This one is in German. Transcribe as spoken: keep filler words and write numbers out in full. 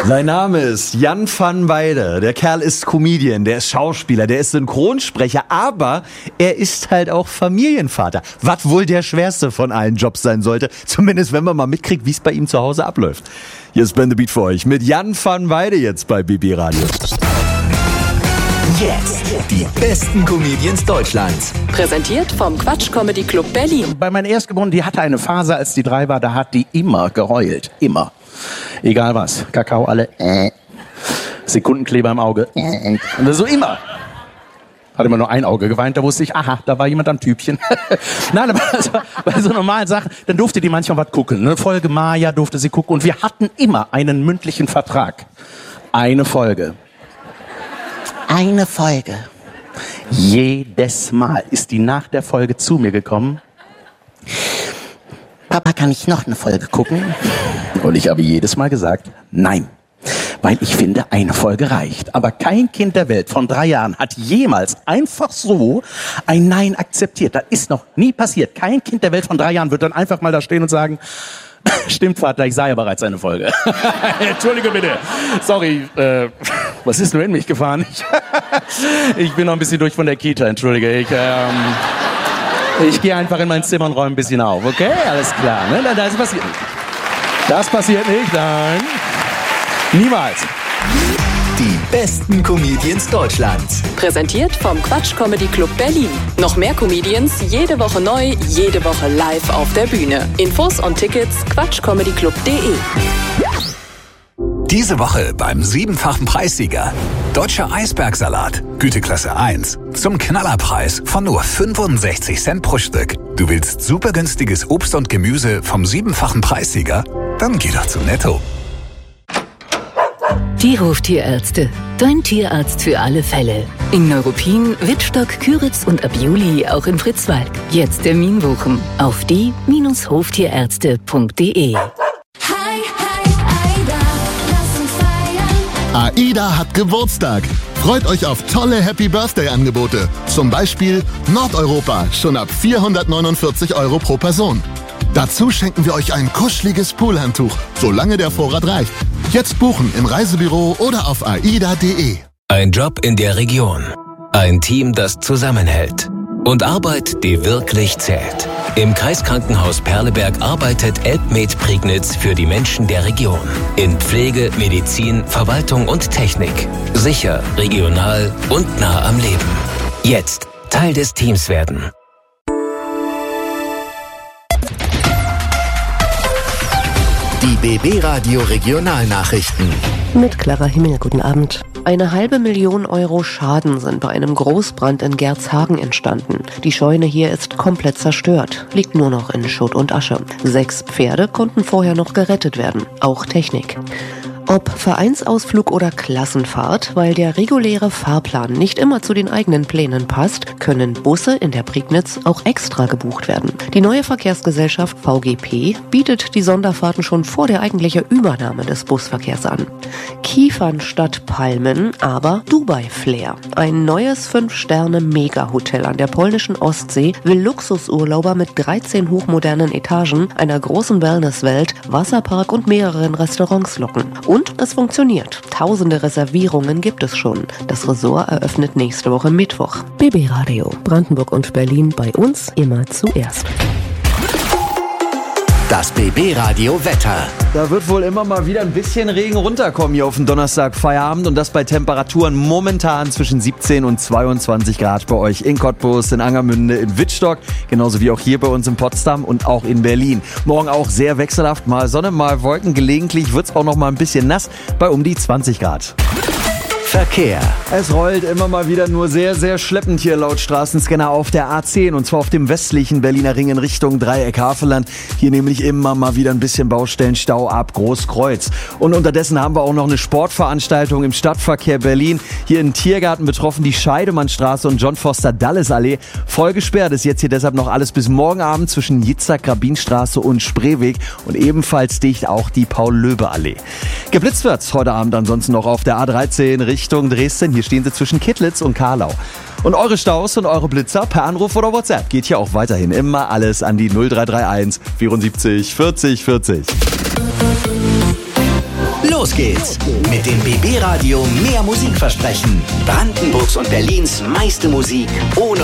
Sein Name ist Jan van Weide. Der Kerl ist Comedian, der ist Schauspieler, der ist Synchronsprecher, aber er ist halt auch Familienvater. Was wohl der schwerste von allen Jobs sein sollte, zumindest wenn man mal mitkriegt, wie es bei ihm zu Hause abläuft. Hier ist Ben the Beat für euch mit Jan van Weide jetzt bei B B Radio. Jetzt die besten Comedians Deutschlands. Präsentiert vom Quatsch Comedy Club Berlin. Bei meiner Erstgeborenen, die hatte eine Phase, als die drei war, da hat die immer geheult. Immer. Egal was. Kakao alle. Äh. Sekundenkleber im Auge. Äh. Und so immer. Hat immer nur ein Auge geweint, da wusste ich, aha, da war jemand am Tübchen. Nein, aber also, bei so normalen Sachen, dann durfte die manchmal was gucken. Eine Folge Maya durfte sie gucken. Und wir hatten immer einen mündlichen Vertrag. Eine Folge. Eine Folge. Jedes Mal ist die nach der Folge zu mir gekommen. Papa, kann ich noch eine Folge gucken? Und ich habe jedes Mal gesagt, nein. Weil ich finde, eine Folge reicht. Aber kein Kind der Welt von drei Jahren hat jemals einfach so ein Nein akzeptiert. Das ist noch nie passiert. Kein Kind der Welt von drei Jahren wird dann einfach mal da stehen und sagen, stimmt, Vater, ich sah ja bereits eine Folge. Entschuldige bitte. Sorry, äh, was ist nur in mich gefahren? Ich, ich bin noch ein bisschen durch von der Kita, entschuldige. Ich, ähm, ich gehe einfach in mein Zimmer und räume ein bisschen auf, okay? Alles klar, ne? Das passiert nicht. Das passiert nicht, nein. Niemals. Die besten Comedians Deutschlands. Präsentiert vom Quatsch Comedy Club Berlin. Noch mehr Comedians, jede Woche neu, jede Woche live auf der Bühne. Infos und Tickets quatschcomedyclub punkt de. Diese Woche beim siebenfachen Preissieger. Deutscher Eisbergsalat, Güteklasse eins. Zum Knallerpreis von nur fünfundsechzig Cent pro Stück. Du willst super günstiges Obst und Gemüse vom siebenfachen Preissieger? Dann geh doch zu Netto. Die Hoftierärzte. Dein Tierarzt für alle Fälle. In Neuruppin, Wittstock, Küritz und ab Juli auch in Fritzwalk. Jetzt Termin buchen auf die Bindestrich hoftierärzte punkt de. AIDA hat Geburtstag. Freut euch auf tolle Happy-Birthday-Angebote. Zum Beispiel Nordeuropa, schon ab vierhundertneunundvierzig Euro pro Person. Dazu schenken wir euch ein kuscheliges Poolhandtuch, solange der Vorrat reicht. Jetzt buchen im Reisebüro oder auf aida punkt de. Ein Job in der Region. Ein Team, das zusammenhält. Und Arbeit, die wirklich zählt. Im Kreiskrankenhaus Perleberg arbeitet Elbmed Prignitz für die Menschen der Region. In Pflege, Medizin, Verwaltung und Technik. Sicher, regional und nah am Leben. Jetzt Teil des Teams werden. Die B B Radio Regionalnachrichten. Mit Clara Himmel, guten Abend. Eine halbe Million Euro Schaden sind bei einem Großbrand in Gerzhagen entstanden. Die Scheune hier ist komplett zerstört, liegt nur noch in Schutt und Asche. Sechs Pferde konnten vorher noch gerettet werden, auch Technik. Ob Vereinsausflug oder Klassenfahrt, weil der reguläre Fahrplan nicht immer zu den eigenen Plänen passt, können Busse in der Prignitz auch extra gebucht werden. Die neue Verkehrsgesellschachaft V G P bietet die Sonderfahrten schon vor der eigentlichen Übernahme des Busverkehrs an. Kiefern statt Palmen, aber Dubai-Flair. Ein neues fünf-Sterne-Mega-Hotel an der polnischen Ostsee will Luxusurlauber mit dreizehn hochmodernen Etagen, einer großen Wellnesswelt, Wasserpark und mehreren Restaurants locken. Und es funktioniert. Tausende Reservierungen gibt es schon. Das Ressort eröffnet nächste Woche Mittwoch. B B Radio, Brandenburg und Berlin, bei uns immer zuerst. Das B B Radio Wetter. Da wird wohl immer mal wieder ein bisschen Regen runterkommen hier auf den Donnerstag Feierabend und das bei Temperaturen momentan zwischen siebzehn und zweiundzwanzig Grad bei euch in Cottbus, in Angermünde, in Wittstock, genauso wie auch hier bei uns in Potsdam und auch in Berlin. Morgen auch sehr wechselhaft, mal Sonne, mal Wolken, gelegentlich wird es auch noch mal ein bisschen nass bei um die zwanzig Grad. Verkehr. Es rollt immer mal wieder nur sehr, sehr schleppend hier laut Straßenscanner auf der A zehn und zwar auf dem westlichen Berliner Ring in Richtung Dreieck-Havelland. Hier nämlich immer mal wieder ein bisschen Baustellenstau ab Großkreuz. Und unterdessen haben wir auch noch eine Sportveranstaltung im Stadtverkehr Berlin. Hier in Tiergarten betroffen die Scheidemannstraße und John-Foster-Dulles-Allee. Voll gesperrt ist jetzt hier deshalb noch alles bis morgen Abend zwischen Jitzak-Rabinstraße und Spreeweg und ebenfalls dicht auch die Paul-Löbe-Allee. Geblitzt wird's heute Abend ansonsten noch auf der A dreizehn Richtung Dresden. Hier stehen sie zwischen Kittlitz und Karlau. Und eure Staus und eure Blitzer per Anruf oder WhatsApp geht hier auch weiterhin immer alles an die null drei drei eins vierundsiebzig vierzig vierzig. Los Los geht's mit dem B B Radio Mehr Musikversprechen. Brandenburgs und Berlins meiste Musik ohne